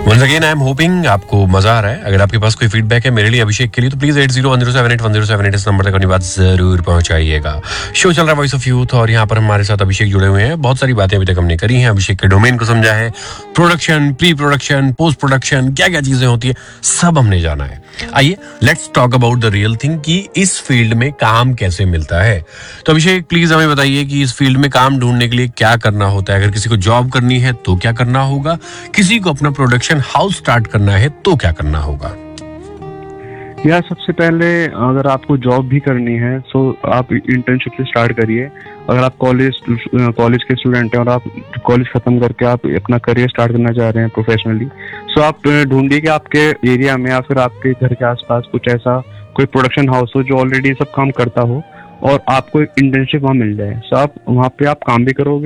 Once again I am hoping आपको मजा आ रहा है। अगर आपके पास कोई फीडबैक है मेरे लिए अभिषेक के लिए तो प्लीज 8010781078 इस नंबर तक अपनी बात जरूर पहुंचाइएगा। शो चल रहा है वॉइस ऑफ यूथ और यहाँ पर हमारे साथ अभिषेक जुड़े हुए हैं। बहुत सारी बातें अभी तक हमने करी हैं, अभिषेक के डोमेन को समझा है, production, pre production, post production, क्या क्या चीजें होती है सब हमने जाना है। आइए let's talk about the real thing कि इस फील्ड में काम कैसे मिलता है। तो अभिषेक प्लीज हमें बताइए कि इस फील्ड में काम ढूंढने के लिए क्या करना होता है। अगर किसी को जॉब करनी है तो क्या करना होगा, किसी को अपना प्रोडक्शन हाउस स्टार्ट करना है तो क्या करना होगा। यार सबसे पहले अगर आपको जॉब भी करनी है तो आप इंटर्नशिप से स्टार्ट करिए। अगर आप कॉलेज के स्टूडेंट हैं और आप कॉलेज खत्म करके आप अपना करियर स्टार्ट करना चाह रहे हैं प्रोफेशनली, सो आप ढूंढिए कि आपके एरिया में या फिर आपके घर के आसपास कुछ ऐसा कोई प्रोडक्शन हाउस हो जो ऑलरेडी सब काम करता हो और आपको एक इंटर्नशिप वहाँ मिल जाए। सो आप वहाँ पे आप काम भी करोगे